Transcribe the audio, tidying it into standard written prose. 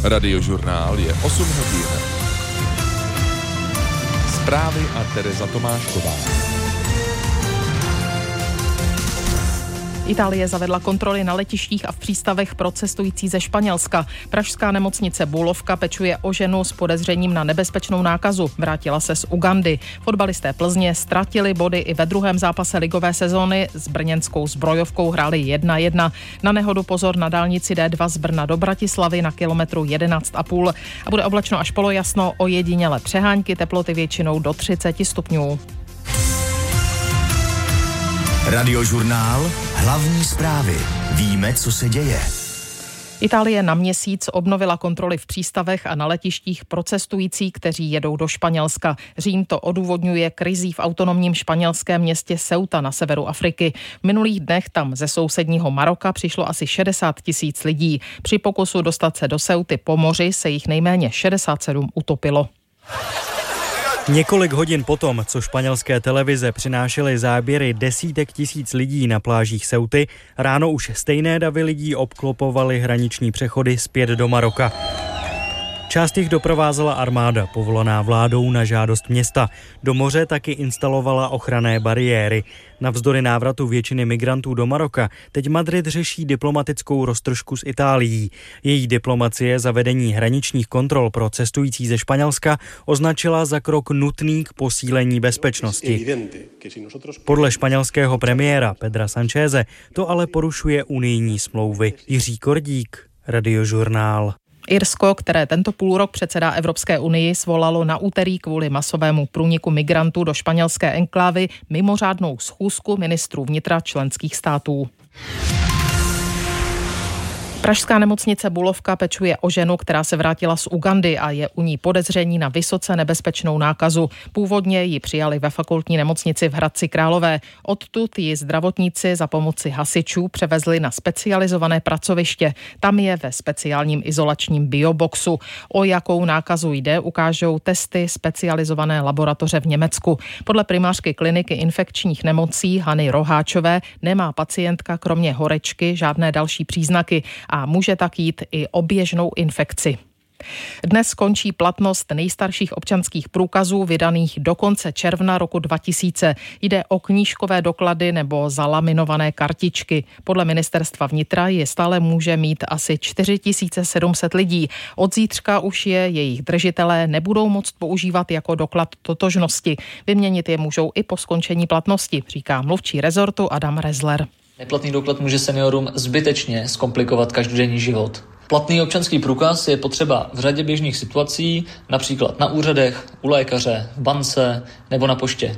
Radiožurnál je 8 hodin. Zprávy a Tereza Tomášková. Itálie zavedla kontroly na letištích a v přístavech pro cestující ze Španělska. Pražská nemocnice Bulovka pečuje o ženu s podezřením na nebezpečnou nákazu. Vrátila se z Ugandy. Fotbalisté Plzně ztratili body i ve druhém zápase ligové sezóny. S brněnskou Zbrojovkou hráli 1-1. Na nehodu pozor na dálnici D2 z Brna do Bratislavy na kilometru 11,5. A bude oblačno až polojasno, ojediněle přehánky, teploty většinou do 30 stupňů. Radiožurnál, hlavní zprávy. Víme, co se děje. Itálie na měsíc obnovila kontroly v přístavech a na letištích pro cestující, kteří jedou do Španělska. Řím to odůvodňuje krizí v autonomním španělském městě Ceuta na severu Afriky. V minulých dnech tam ze sousedního Maroka přišlo asi 60 000 lidí. Při pokusu dostat se do Ceuty po moři se jich nejméně 67 utopilo. Několik hodin potom, co španělské televize přinášely záběry desítek tisíc lidí na plážích Ceuty, ráno už stejné davy lidí obklopovaly hraniční přechody zpět do Maroka. Část jich doprovázela armáda, povolaná vládou na žádost města. Do moře taky instalovala ochranné bariéry. Navzdory návratu většiny migrantů do Maroka teď Madrid řeší diplomatickou roztržku s Itálií. Její diplomacie zavedení hraničních kontrol pro cestující ze Španělska označila za krok nutný k posílení bezpečnosti. Podle španělského premiéra Pedra Sancheze to ale porušuje unijní smlouvy. Jiří Kordík, Radiožurnál. Irsko, které tento půlrok předsedá Evropské unii, svolalo na úterý kvůli masovému průniku migrantů do španělské enklávy mimořádnou schůzku ministrů vnitra členských států. Pražská nemocnice Bulovka pečuje o ženu, která se vrátila z Ugandy a je u ní podezření na vysoce nebezpečnou nákazu. Původně ji přijali ve fakultní nemocnici v Hradci Králové. Odtud ji zdravotníci za pomoci hasičů převezli na specializované pracoviště. Tam je ve speciálním izolačním bioboxu. O jakou nákazu jde, ukážou testy specializované laboratoře v Německu. Podle primářky kliniky infekčních nemocí Hany Roháčové nemá pacientka kromě horečky žádné další příznaky a může tak jít i o běžnou infekci. Dnes skončí platnost nejstarších občanských průkazů vydaných do konce června roku 2000. Jde o knížkové doklady nebo zalaminované kartičky. Podle ministerstva vnitra je stále může mít asi 4700 lidí. Od zítřka už je jejich držitelé nebudou moct používat jako doklad totožnosti. Vyměnit je můžou i po skončení platnosti, říká mluvčí rezortu Adam Rezler. Neplatný doklad může seniorům zbytečně zkomplikovat každodenní život. Platný občanský průkaz je potřeba v řadě běžných situací, například na úřadech, u lékaře, v bance nebo na poště.